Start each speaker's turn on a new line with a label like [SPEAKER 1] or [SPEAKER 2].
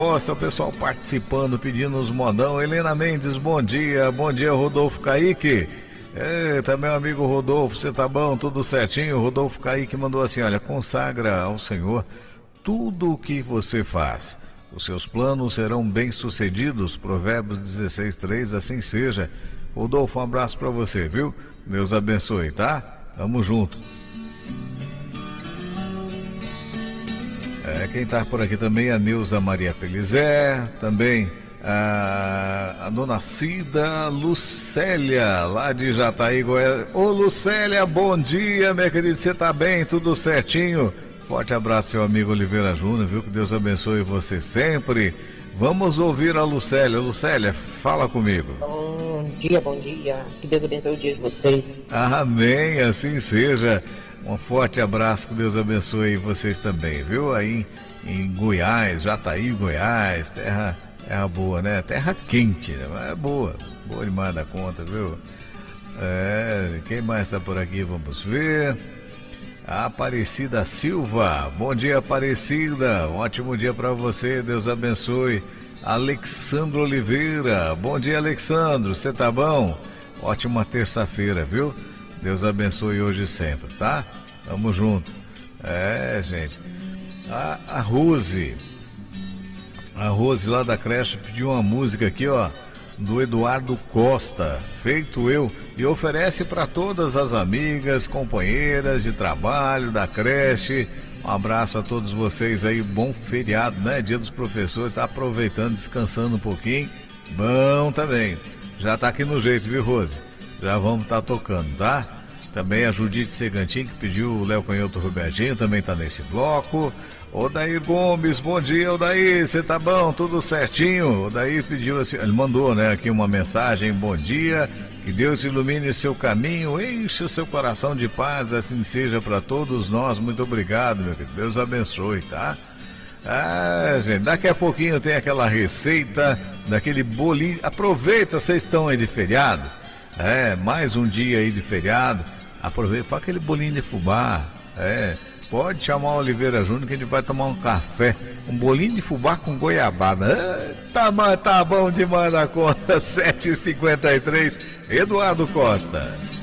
[SPEAKER 1] Costa, o pessoal participando, pedindo os modão. Helena Mendes, bom dia Rodolfo Caíque. Eita, meu amigo Rodolfo, você tá bom? Tudo certinho? Rodolfo Caíque mandou assim, olha, consagra ao Senhor tudo o que você faz. Os seus planos serão bem-sucedidos, Provérbios 16:3, assim seja. Rodolfo, um abraço pra você, viu? Deus abençoe, tá? Tamo junto. Quem tá por aqui também é a Neuza Maria Pelizé, também a dona Cida Lucélia, lá de Jataí, Goiás. Ô Lucélia, bom dia, minha querida, você tá bem? Tudo certinho? Forte abraço, seu amigo Oliveira Júnior, viu? Que Deus abençoe você sempre. Vamos ouvir a Lucélia. Lucélia, fala comigo.
[SPEAKER 2] Bom dia. Que Deus abençoe o dia de vocês.
[SPEAKER 1] Amém, assim seja. Um forte abraço, que Deus abençoe vocês também, viu? Aí em Goiás, Jataí, Goiás, terra boa, né? Terra quente, né? Mas é boa demais da conta, viu? Quem mais está por aqui? Vamos ver. A Aparecida Silva, bom dia Aparecida, um ótimo dia para você, Deus abençoe. Alexandro Oliveira, bom dia Alexandro, você tá bom? Ótima terça-feira, viu? Deus abençoe hoje e sempre, tá? Tamo junto. Gente. A Rose lá da creche pediu uma música aqui, ó, do Eduardo Costa, Feito Eu, e oferece para todas as amigas, companheiras de trabalho da creche. Um abraço a todos vocês aí, bom feriado, né? Dia dos professores, tá aproveitando, descansando um pouquinho. Bom também. Já tá aqui no jeito, viu, Rose? Já vamos estar tocando, tá? Também a Judite Segantin, que pediu o Léo Canhoto Robertinho, também tá nesse bloco. Odair Gomes, bom dia, Odair, você tá bom? Tudo certinho? Odair pediu assim, ele mandou, né, aqui uma mensagem, bom dia, que Deus ilumine o seu caminho, enche o seu coração de paz, assim seja para todos nós. Muito obrigado, meu querido, Deus abençoe, tá? Gente, daqui a pouquinho tem aquela receita daquele bolinho. Aproveita, vocês estão aí de feriado, mais um dia aí de feriado, aproveita, faz aquele bolinho de fubá, pode chamar o Oliveira Júnior que a gente vai tomar um café, um bolinho de fubá com goiabada. Tá bom demais na conta. 7h53, Eduardo Costa.